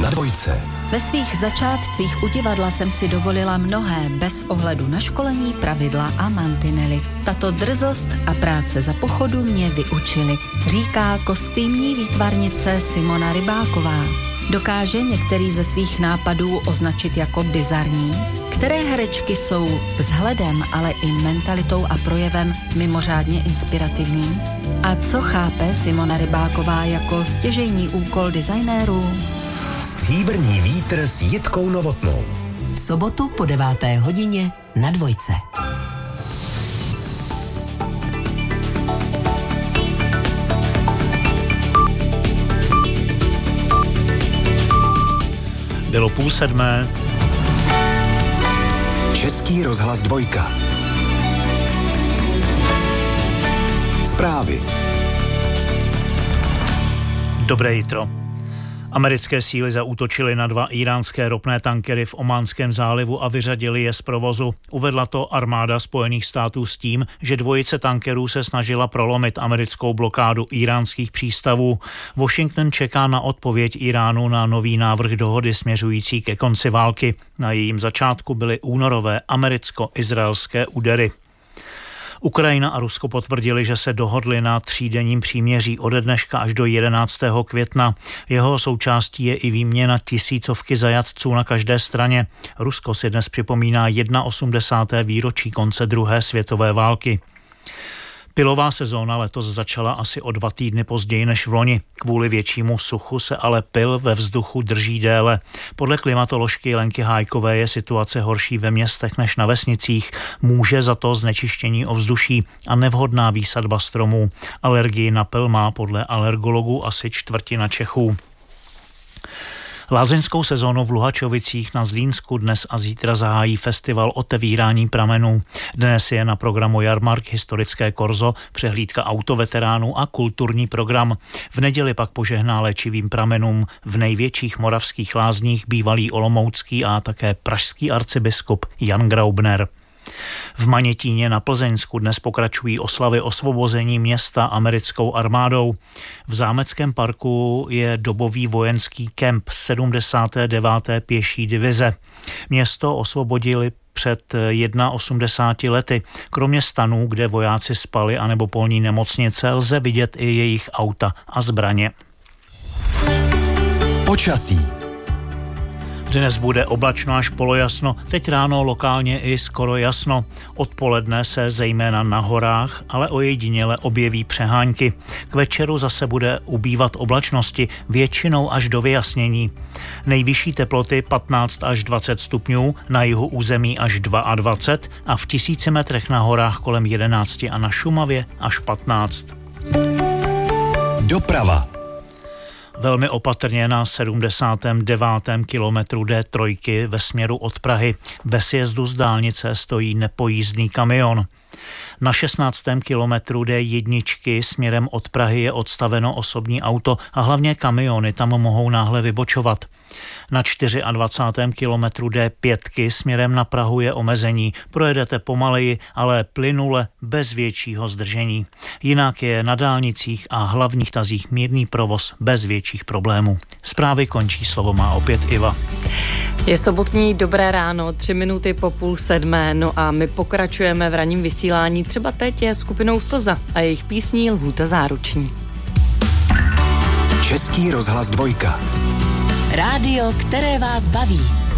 na Dvojce. Ve svých začátcích u divadla jsem si dovolila mnohé bez ohledu na školení, pravidla a mantinely. Tato drzost a práce za pochodu mě vyučily, říká kostýmní výtvarnice Simona Rybáková. Dokáže některý ze svých nápadů označit jako bizarní? Které herečky jsou vzhledem, ale i mentalitou a projevem mimořádně inspirativní? A co chápe Simona Rybáková jako stěžejní úkol designérů? Stříbrný vítr s Jitkou Novotnou. V sobotu po 9. hodině na Dvojce. Bylo 6:30. Český rozhlas Dvojka. Zprávy. Dobré jitro. Americké síly zaútočily na 2 íránské ropné tankery v Ománském zálivu a vyřadili je z provozu. Uvedla to armáda Spojených států s tím, že dvojice tankerů se snažila prolomit americkou blokádu íránských přístavů. Washington čeká na odpověď Iránu na nový návrh dohody směřující ke konci války. Na jejím začátku byly únorové americko-izraelské údery. Ukrajina a Rusko potvrdili, že se dohodli na 3denním příměří ode dneška až do 11. května. Jeho součástí je i výměna 1000 zajatců na každé straně. Rusko si dnes připomíná 81. výročí konce druhé světové války. Pilová sezóna letos začala asi o 2 týdny později než v loni. Kvůli většímu suchu se ale pil ve vzduchu drží déle. Podle klimatoložky Lenky Hájkové je situace horší ve městech než na vesnicích. Může za to znečištění ovzduší a nevhodná výsadba stromů. Alergii na pil má podle alergologů asi 1/4 Čechů. Lázeňskou sezónu v Luhačovicích na Zlínsku dnes a zítra zahájí festival otevírání pramenů. Dnes je na programu jarmark, historické korzo, přehlídka autoveteránů a kulturní program. V neděli pak požehná léčivým pramenům v největších moravských lázních bývalý olomoucký a také pražský arcibiskup Jan Graubner. V Manětíně na Plzeňsku dnes pokračují oslavy osvobození města americkou armádou. V Zámeckém parku je dobový vojenský kemp 79. pěší divize. Město osvobodili před 81 lety. Kromě stanů, kde vojáci spali, anebo polní nemocnice, lze vidět i jejich auta a zbraně. Počasí. Dnes bude oblačno až polojasno, teď ráno lokálně i skoro jasno. Odpoledne se zejména na horách, ale ojediněle objeví přehánky. K večeru zase bude ubývat oblačnosti, většinou až do vyjasnění. Nejvyšší teploty 15 až 20 stupňů, na jihu území až 22 a v 1000 metrech na horách kolem 11 a na Šumavě až 15. Doprava. Velmi opatrně na 79. kilometru D3 ve směru od Prahy. Ve sjezdu z dálnice stojí nepojízdný kamion. Na 16. kilometru D1 směrem od Prahy je odstaveno osobní auto a hlavně kamiony tam mohou náhle vybočovat. Na 24. kilometru D5 směrem na Prahu je omezení. Projedete pomaleji, ale plynule bez většího zdržení. Jinak je na dálnicích a hlavních tazích mírný provoz bez větších problémů. Zprávy končí, slovo má opět Iva. Je sobotní dobré ráno, 3 minuty po 6:30, no a my pokračujeme v ranním vysílání. Třeba teď je skupinou Slza a jejich písní Lhůta záruční. Český rozhlas Dvojka. Rádio, které vás baví.